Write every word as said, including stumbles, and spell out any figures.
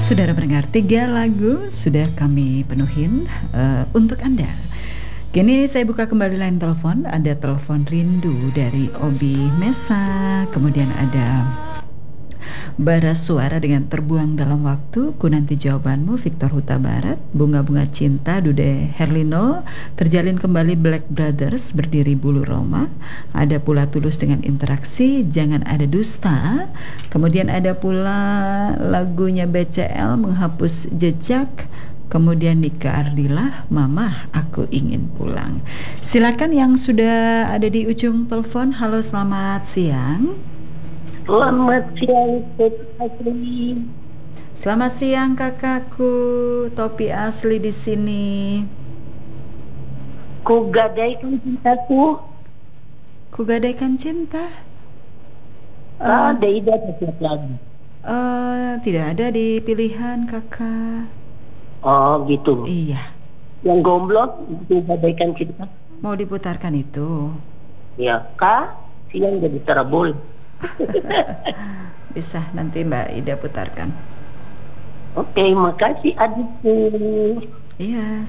Saudara mendengar tiga lagu sudah kami penuhin uh, untuk Anda. Kini saya buka kembali line telepon. Ada telepon rindu dari Obi Mesa, kemudian ada Bara Suara dengan Terbuang Dalam Waktu, Ku Nanti Jawabanmu, Victor Huta Barat, Bunga-Bunga Cinta, Dude Herlino, Terjalin Kembali Black Brothers, Berdiri Bulu Roma, ada pula Tulus dengan Interaksi, Jangan Ada Dusta, kemudian ada pula lagunya B C L, Menghapus Jejak, kemudian Nika Ardila, Mama Aku Ingin Pulang. Silakan yang sudah ada di ujung telepon. Halo, selamat siang. Selamat siang, Topi Asli. Selamat siang kakakku, Topi Asli di sini. Ku gadaikan cintaku. Ku gadaikan cinta. Ah, ada ide setiap lagu. Uh, tidak ada di pilihan kakak. Oh gitu. Iya. Yang gomblok, ku gadaikan cinta. Mau diputarkan itu? Ya, kak, siang jadi terabul. Bisa, nanti Mbak Ida putarkan. Oke, makasih adikku. Iya.